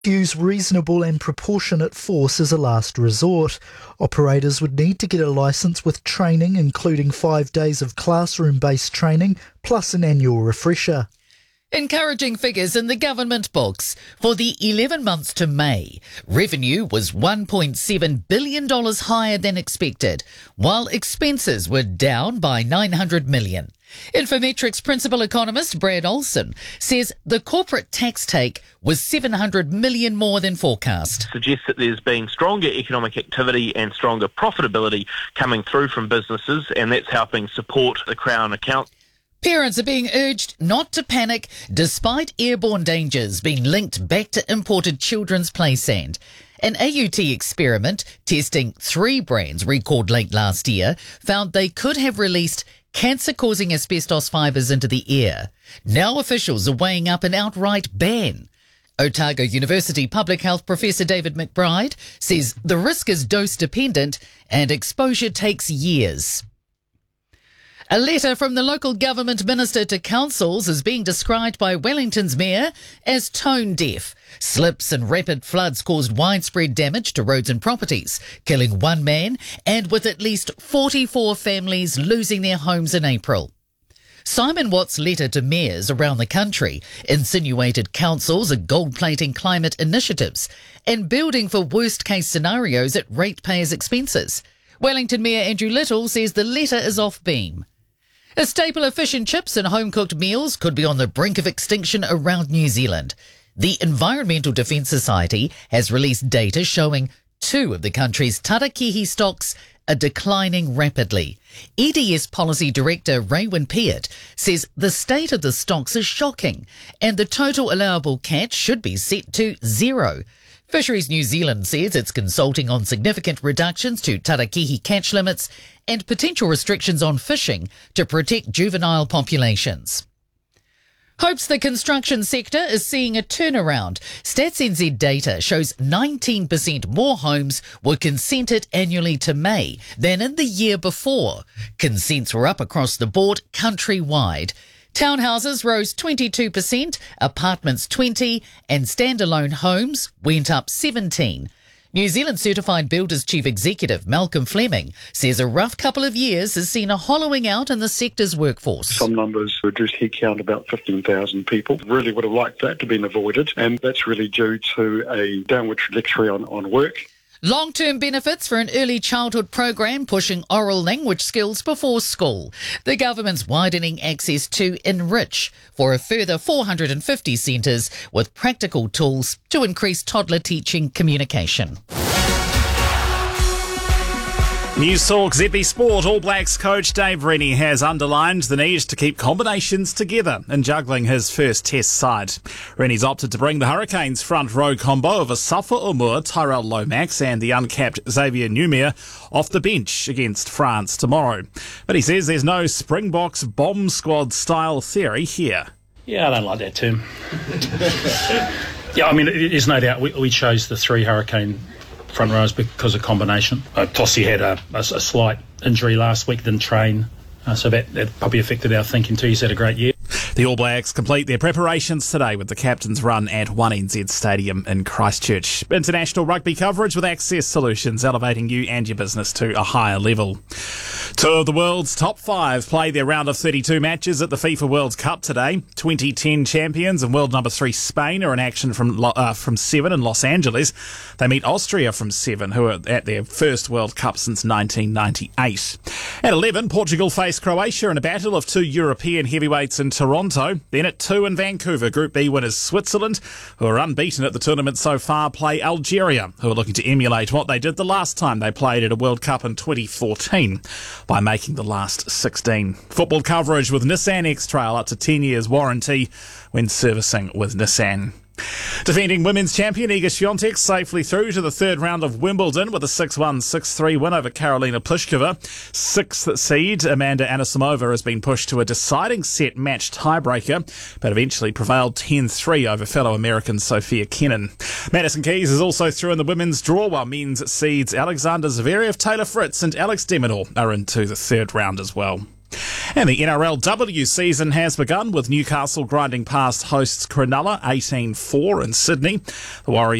Use reasonable and proportionate force as a last resort. Operators would need to get a licence with training, including 5 days of classroom-based training, plus an annual refresher. Encouraging figures in the government books. For the 11 months to May, revenue was $1.7 billion higher than expected, while expenses were down by $900 million. Infometrics principal economist Brad Olson says the corporate tax take was $700 million more than forecast. Suggests that there's been stronger economic activity and stronger profitability coming through from businesses, and that's helping support the Crown account. Parents are being urged not to panic despite airborne dangers being linked back to imported children's play sand. An AUT experiment testing 3 brands recalled late last year found they could have released cancer-causing asbestos fibres into the air. Now officials are weighing up an outright ban. Otago University Public Health Professor David McBride says the risk is dose-dependent and exposure takes years. A letter from the local government minister to councils is being described by Wellington's mayor as tone deaf. Slips and rapid floods caused widespread damage to roads and properties, killing 1 man and with at least 44 families losing their homes in April. Simon Watt's letter to mayors around the country insinuated councils are gold-plating climate initiatives and building for worst-case scenarios at ratepayers' expenses. Wellington Mayor Andrew Little says the letter is off-beam. A staple of fish and chips and home-cooked meals could be on the brink of extinction around New Zealand. The Environmental Defence Society has released data showing 2 of the country's tarakihi stocks are declining rapidly. EDS Policy Director Raywin Peart says the state of the stocks is shocking and the total allowable catch should be set to 0. Fisheries New Zealand says it's consulting on significant reductions to tarakihi catch limits and potential restrictions on fishing to protect juvenile populations. Hopes the construction sector is seeing a turnaround. Stats NZ data shows 19% more homes were consented annually to May than in the year before. Consents were up across the board countrywide. Townhouses rose 22%, apartments 20%, and standalone homes went up 17%. New Zealand Certified Builders Chief Executive Malcolm Fleming says a rough couple of years has seen a hollowing out in the sector's workforce. Some numbers reduced headcount about 15,000 people. Really would have liked that to have been avoided, and that's really due to a downward trajectory on work. Long-term benefits for an early childhood program pushing oral language skills before school. The government's widening access to Enrich for a further 450 centres with practical tools to increase toddler teaching communication. News Talk ZB Sport. All Blacks coach Dave Rennie has underlined the need to keep combinations together in juggling his first test side. Rennie's opted to bring the Hurricanes front row combo of Asafa Umur, Tyrell Lomax and the uncapped Xavier Numia off the bench against France tomorrow. But he says there's no Springboks bomb squad style theory here. Yeah, I don't like that term. Yeah, I mean, there's no doubt we chose the 3 Hurricane front rows because of combination. Tossi had a slight injury last week, didn't train, so that probably affected our thinking too. He's had a great year. The All Blacks complete their preparations today with the captain's run at 1NZ Stadium in Christchurch. International rugby coverage with Access Solutions, elevating you and your business to a higher level. 2 of the world's top 5 play their round of 32 matches at the FIFA World Cup today. 2010 champions and world number 3 Spain are in action from 7 in Los Angeles. They meet Austria from 7, who are at their first World Cup since 1998. At 11, Portugal face Croatia in a battle of 2 European heavyweights in Toronto. Then at 2 in Vancouver, Group B winners Switzerland, who are unbeaten at the tournament so far, play Algeria, who are looking to emulate what they did the last time they played at a World Cup in 2014 by making the last 16. Football coverage with Nissan X-Trail, up to 10 years warranty when servicing with Nissan. Defending women's champion Iga Świątek safely through to the 3rd round of Wimbledon with a 6-1, 6-3 win over Karolina Pliskova. 6th seed Amanda Anisimova has been pushed to a deciding set match tiebreaker, but eventually prevailed 10-3 over fellow American Sofia Kenin. Madison Keys is also through in the women's draw, while men's seeds Alexander Zverev, Taylor Fritz and Alex de Minaur are into the 3rd round as well. And the NRLW season has begun with Newcastle grinding past hosts Cronulla 18-4 in Sydney. The Warriors